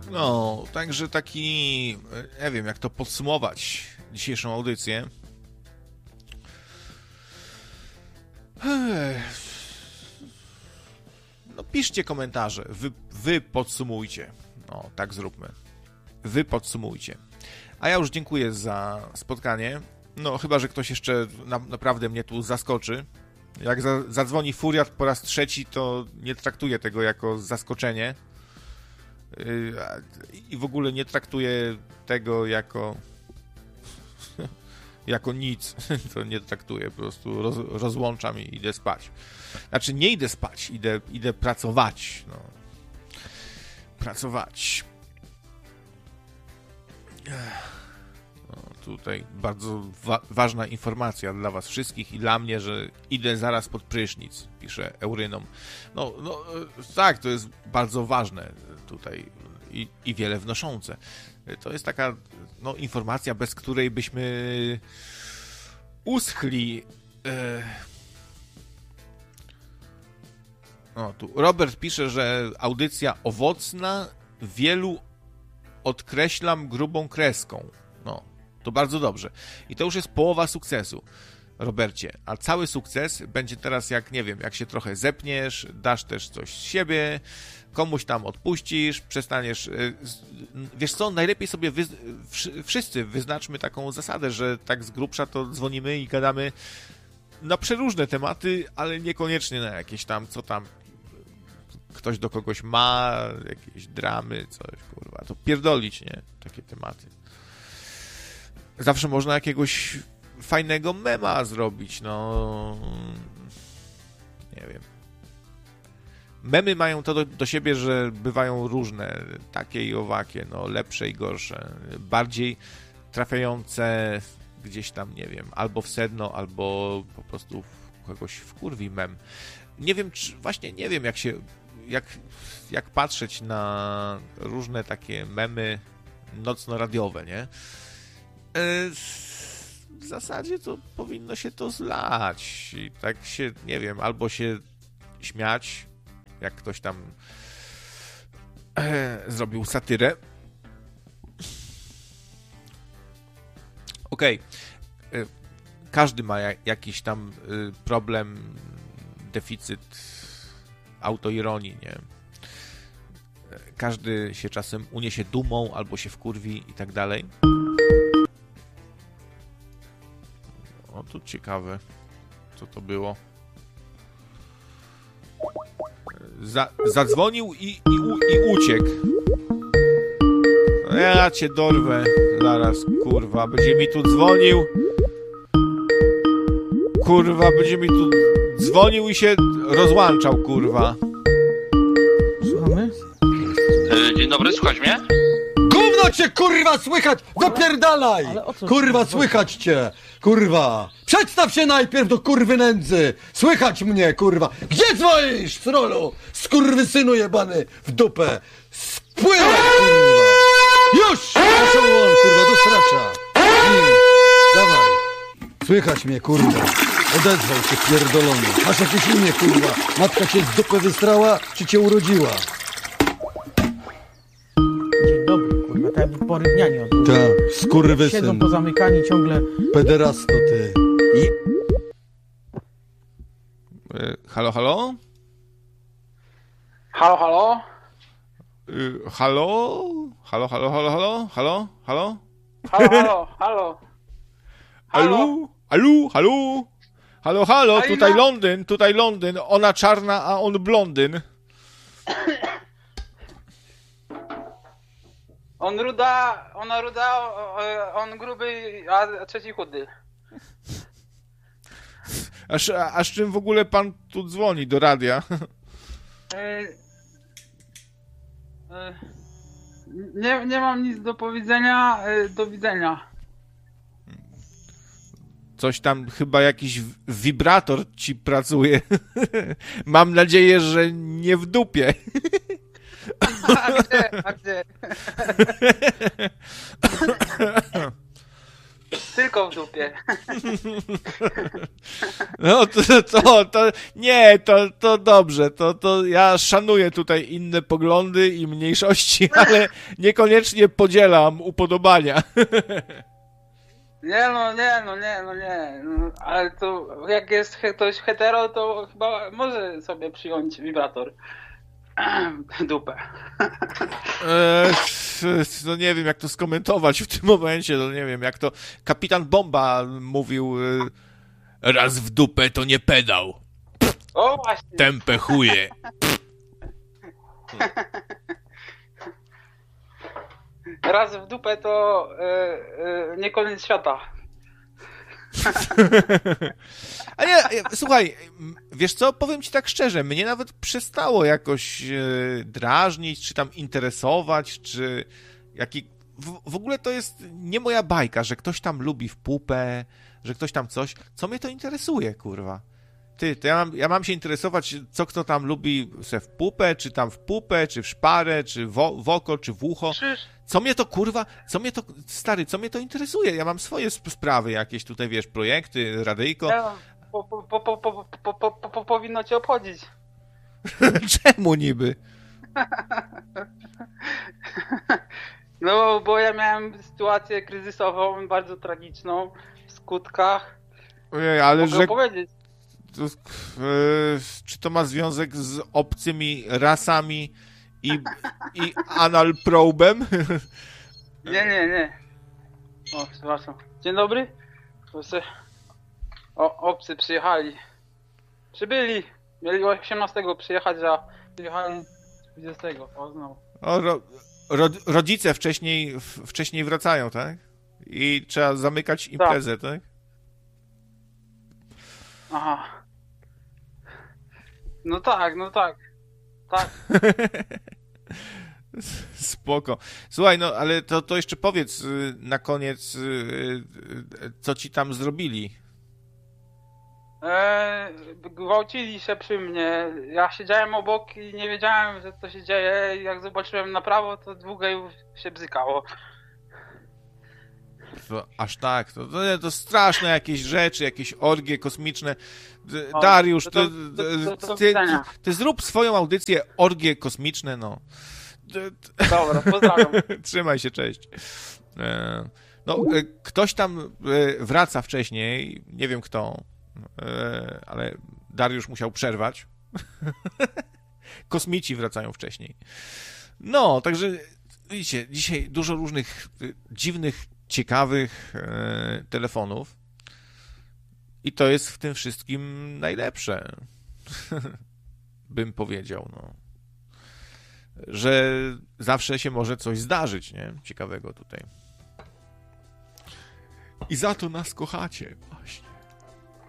No, także taki, nie wiem, jak to podsumować dzisiejszą audycję. No, piszcie komentarze, wy podsumujcie. No, tak zróbmy. Wy podsumujcie. A ja już dziękuję za spotkanie. No, chyba że ktoś jeszcze naprawdę mnie tu zaskoczy. Jak zadzwoni furiat po raz trzeci, to nie traktuję tego jako zaskoczenie. I w ogóle nie traktuję tego jako nic. To nie traktuję, po prostu rozłączam i idę spać. Znaczy nie idę spać, idę pracować. No. Pracować. No, tutaj bardzo ważna informacja dla was wszystkich i dla mnie, że idę zaraz pod prysznic, pisze Eurynom. No tak, to jest bardzo ważne tutaj i wiele wnoszące. To jest taka informacja, bez której byśmy uschli. O, tu Robert pisze, że audycja owocna, wielu odkreślam grubą kreską. No, to bardzo dobrze. I to już jest połowa sukcesu, Robercie. A cały sukces będzie teraz, jak nie wiem, jak się trochę zepniesz, dasz też coś z siebie, komuś tam odpuścisz, przestaniesz... Wiesz co, najlepiej sobie wszyscy wyznaczmy taką zasadę, że tak z grubsza to dzwonimy i gadamy na przeróżne tematy, ale niekoniecznie na jakieś tam, co tam ktoś do kogoś ma, jakieś dramy, coś, kurwa, to pierdolić, nie? Takie tematy. Zawsze można jakiegoś fajnego mema zrobić, no... Nie wiem. Memy mają to do siebie, że bywają różne, takie i owakie, no, lepsze i gorsze, bardziej trafiające gdzieś tam, nie wiem, albo w sedno, albo po prostu kogoś wkurwi mem. Nie wiem, właśnie nie wiem, jak patrzeć na różne takie memy nocno-radiowe, nie? W zasadzie to powinno się to zlać i tak się, nie wiem, albo się śmiać, jak ktoś tam zrobił satyrę. Okej. Każdy ma jakiś tam problem, deficyt autoironii, nie? Każdy się czasem uniesie dumą, albo się wkurwi i tak dalej. O, to ciekawe, co to było. Zadzwonił i uciekł. Ja cię dorwę zaraz, kurwa. Będzie mi tu dzwonił. Kurwa, będzie mi tu dzwonił i się rozłączał, kurwa. Słuchamy? Dzień dobry, słuchać mnie? Gówno cię, kurwa, słychać! Zapierdalaj! Kurwa, słychać cię! Kurwa! Przedstaw się najpierw do kurwy nędzy! Słychać mnie, kurwa! Gdzie dzwonisz, trolu? Skurwysynu jebany w dupę! Spływaj, kurwa! Już! Poszedł on, kurwa, do stracza! Dawaj! Słychać mnie, kurwa! Odezwał się pierdolony! Masz jakieś imię, kurwa? Matka cię z dupy wystrała, czy cię urodziła? Dzień dobry, kurwa, tak jakby porywniani od góry. Tak, skurwysyn. Siedzą pozamykani ciągle. Pederasto, ty. Halo, halo? Halo, halo? Halo? Halo, halo, halo, halo? Halo? Halo? Halo, halo, halo? Alu? Halo? Halo, halo? Tutaj Londyn. Ona czarna, a on blondyn. On ruda, ona ruda, on gruby, a trzeci chudy. A z czym w ogóle pan tu dzwoni do radia? Nie mam nic do powiedzenia, do widzenia. Coś tam chyba jakiś wibrator ci pracuje. Mam nadzieję, że nie w dupie. A gdzie? Tylko w dupie. No nie, to dobrze, to ja szanuję tutaj inne poglądy i mniejszości, ale niekoniecznie podzielam upodobania. Nie. No, ale to jak jest ktoś hetero, to chyba może sobie przyjąć wibrator. Dupę. No nie wiem, jak to skomentować w tym momencie, no nie wiem, jak to Kapitan Bomba mówił, raz w dupę to nie pedał. O właśnie. Tępe chuje. Raz w dupę to nie koniec świata. A nie, słuchaj, wiesz co, powiem ci tak szczerze, mnie nawet przestało jakoś drażnić, czy tam interesować, czy w ogóle to jest nie moja bajka, że ktoś tam lubi w pupę, że ktoś tam coś, co mnie to interesuje, kurwa. To ja mam się interesować, co kto tam lubi se w pupę, czy tam w pupę, czy w szparę, czy w oko, czy w ucho. Co mnie to, kurwa, stary, co mnie to interesuje? Ja mam swoje sprawy jakieś tutaj, wiesz, projekty, radyjko. Powinno cię obchodzić. Czemu niby? No, bo ja miałem sytuację kryzysową, bardzo tragiczną, w skutkach. Ojej, ale mogę powiedzieć. Czy to ma związek z obcymi rasami i anal probem? Nie. O, przepraszam. Dzień dobry. Obcy przyjechali. Przybyli. Mieli 18 przyjechać, a przyjechali 20. O, znowu. Rodzice wcześniej wracają, tak? I trzeba zamykać imprezę, tak? Aha. No tak. Tak. Spoko. Słuchaj, no ale to jeszcze powiedz na koniec, co ci tam zrobili. Gwałcili się przy mnie. Ja siedziałem obok i nie wiedziałem, że to się dzieje. Jak zobaczyłem na prawo, to dwóch gejów się bzykało. Aż tak, to straszne jakieś rzeczy, jakieś orgie kosmiczne. Dariusz, ty zrób swoją audycję orgie kosmiczne, no. Dobra, pozdrawiam. Trzymaj się, cześć. No, ktoś tam wraca wcześniej, nie wiem kto, ale Dariusz musiał przerwać. Kosmici wracają wcześniej. No, także widzicie, dzisiaj dużo różnych dziwnych, ciekawych telefonów i to jest w tym wszystkim najlepsze, bym powiedział, no. Że zawsze się może coś zdarzyć, nie? Ciekawego tutaj. I za to nas kochacie, właśnie.